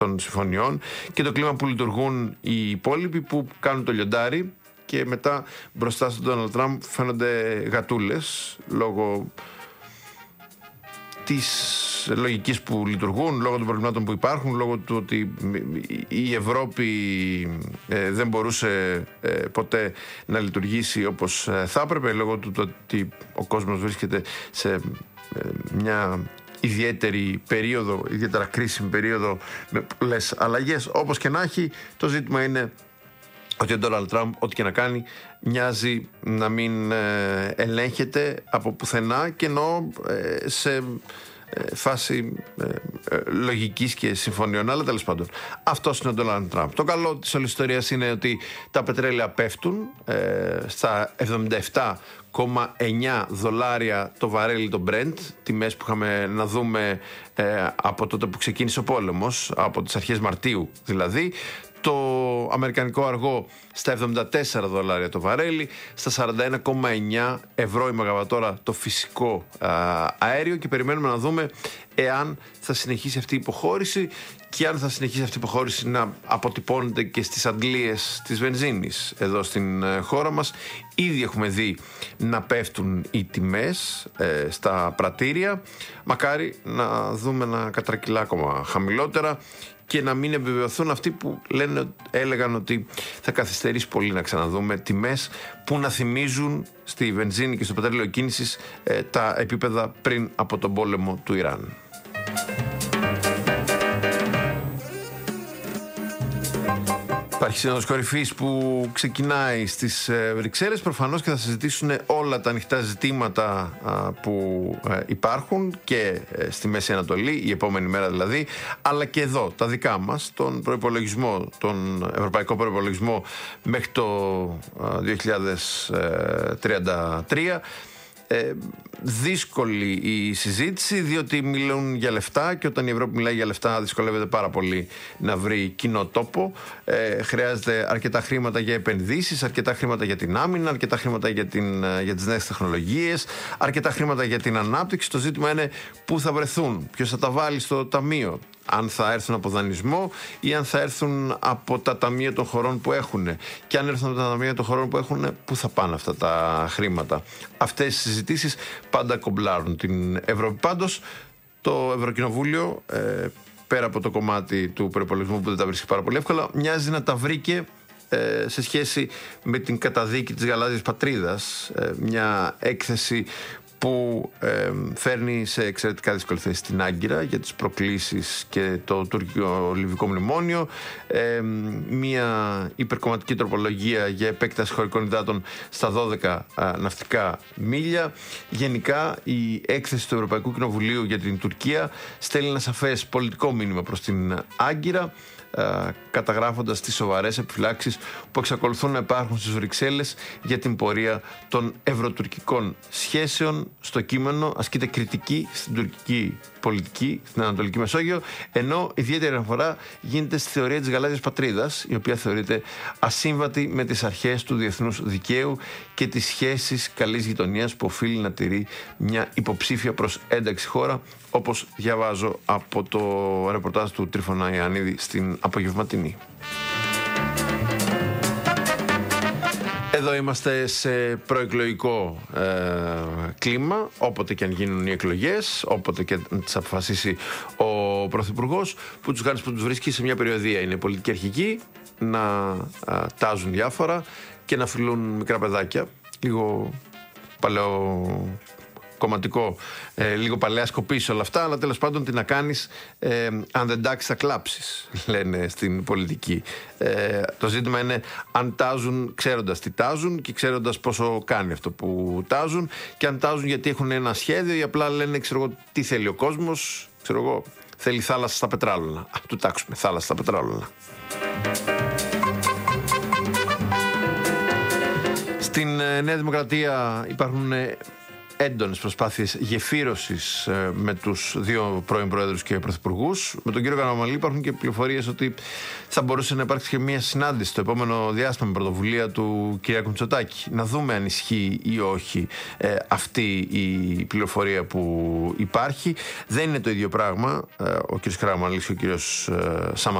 των συμφωνιών και το κλίμα που λειτουργούν οι υπόλοιποι που κάνουν το λιοντάρι και μετά μπροστά στον Ντόναλντ Τραμπ φαίνονται γατούλες λόγω της λογικής που λειτουργούν, λόγω των προβλημάτων που υπάρχουν, λόγω του ότι η Ευρώπη δεν μπορούσε ποτέ να λειτουργήσει όπως θα έπρεπε, λόγω του ότι ο κόσμος βρίσκεται σε μια ιδιαίτερη περίοδο, ιδιαίτερα κρίσιμη περίοδο με πολλές αλλαγές. Όπως και να έχει, το ζήτημα είναι ότι ο Ντόναλντ Τραμπ, ό,τι και να κάνει, μοιάζει να μην ελέγχεται από πουθενά και εννοώ σε φάση λογικής και συμφωνιών, αλλά τέλος πάντων αυτός είναι ο Ντόναλντ Τραμπ. Το καλό της όλης ιστορίας είναι ότι τα πετρέλαια πέφτουν στα $77,9 το βαρέλι το Brent, τιμές που είχαμε να δούμε από τότε που ξεκίνησε ο πόλεμος, από τις αρχές Μαρτίου δηλαδή. Το αμερικανικό αργό στα $74 το βαρέλι, στα 41,9 ευρώ η μεγαβατόρα το φυσικό αέριο, και περιμένουμε να δούμε εάν θα συνεχίσει αυτή η υποχώρηση και αν θα συνεχίσει αυτή η υποχώρηση να αποτυπώνεται και στις αντλίες της βενζίνης εδώ στην χώρα μας. Ήδη έχουμε δει να πέφτουν οι τιμές στα πρατήρια, μακάρι να δούμε να κατρακυλά ακόμα χαμηλότερα και να μην επιβεβαιωθούν αυτοί που έλεγαν ότι θα καθυστερήσει πολύ να ξαναδούμε τιμές που να θυμίζουν στη βενζίνη και στο πετρέλαιο κίνησης τα επίπεδα πριν από τον πόλεμο του Ιράν. Υπάρχει σύνοδος κορυφής που ξεκινάει στις Βρυξέλλες, προφανώς και θα συζητήσουν όλα τα ανοιχτά ζητήματα που υπάρχουν και στη Μέση Ανατολή, η επόμενη μέρα δηλαδή, αλλά και εδώ τα δικά μας, τον προϋπολογισμό, τον ευρωπαϊκό προϋπολογισμό μέχρι το 2033. Δύσκολη η συζήτηση, διότι μιλούν για λεφτά και όταν η Ευρώπη μιλάει για λεφτά δυσκολεύεται πάρα πολύ να βρει κοινό τόπο. Χρειάζεται αρκετά χρήματα για επενδύσεις, αρκετά χρήματα για την άμυνα, αρκετά χρήματα για τις νέες τεχνολογίες, αρκετά χρήματα για την ανάπτυξη. Το ζήτημα είναι πού θα βρεθούν, ποιος θα τα βάλει στο ταμείο, αν θα έρθουν από δανεισμό ή αν θα έρθουν από τα ταμεία των χωρών που έχουν. Και αν έρθουν από τα ταμεία των χωρών που έχουν, πού θα πάνε αυτά τα χρήματα. Αυτές οι συζητήσεις πάντα κομπλάρουν την Ευρώπη. Πάντως, το Ευρωκοινοβούλιο, πέρα από το κομμάτι του προϋπολογισμού που δεν τα βρίσκει πάρα πολύ εύκολα, μοιάζει να τα βρήκε σε σχέση με την καταδίκη της γαλάζιας πατρίδας, μια έκθεση που φέρνει σε εξαιρετικά δύσκολη θέση την Άγκυρα για τις προκλήσεις και το τουρκιο-λιβικό μνημόνιο, μια υπερκομματική τροπολογία για επέκταση χωρικών υδάτων στα 12 ναυτικά μίλια. Γενικά η έκθεση του Ευρωπαϊκού Κοινοβουλίου για την Τουρκία στέλνει ένα σαφές πολιτικό μήνυμα προς την Άγκυρα, καταγράφοντας τις σοβαρές επιφυλάξεις που εξακολουθούν να υπάρχουν στις Βρυξέλλες για την πορεία των ευρωτουρκικών σχέσεων. Στο κείμενο ασκείται κριτική στην τουρκική πολιτική στην Ανατολική Μεσόγειο, ενώ ιδιαίτερη αναφορά γίνεται στη θεωρία της γαλάζιας πατρίδας, η οποία θεωρείται ασύμβατη με τις αρχές του διεθνούς δικαίου και τις σχέσεις καλής γειτονίας που οφείλει να τηρεί μια υποψήφια προς ένταξη χώρα, όπως διαβάζω από το ρεπορτάζ του Τρίφωνα Ιωαννίδη στην απογευματινή. Εδώ είμαστε σε προεκλογικό κλίμα, όποτε και αν γίνουν οι εκλογές, όποτε και αν τις αποφασίσει ο Πρωθυπουργός, που τους κάνει που τους βρίσκει σε μια περιοδία. Είναι πολιτική αρχική, να τάζουν διάφορα και να φιλούν μικρά παιδάκια, λίγο παλαιό κομματικό, λίγο παλαιά σκοπή όλα αυτά, αλλά τέλος πάντων τι να κάνεις, αν δεν τάξεις θα κλάψεις, λένε στην πολιτική. Το ζήτημα είναι αν τάζουν ξέροντας τι τάζουν και ξέροντας πόσο κάνει αυτό που τάζουν, και αν τάζουν γιατί έχουν ένα σχέδιο ή απλά λένε τι θέλει ο κόσμος, θέλει θάλασσα στα πετράλωνα. Του τάξουμε θάλασσα στα πετράλωνα. Στην Νέα Δημοκρατία υπάρχουν έντονες προσπάθειες γεφύρωσης με τους δύο πρώην πρόεδρους και πρωθυπουργούς. Με τον κύριο Καραμανλή υπάρχουν και πληροφορίες ότι θα μπορούσε να υπάρξει και μια συνάντηση στο επόμενο διάστημα με πρωτοβουλία του κ. Μητσοτάκη. Να δούμε αν ισχύει ή όχι αυτή η πληροφορία που υπάρχει. Δεν είναι το ίδιο πράγμα ο κ. Καραμανλής και ο κ. Σαμαράς.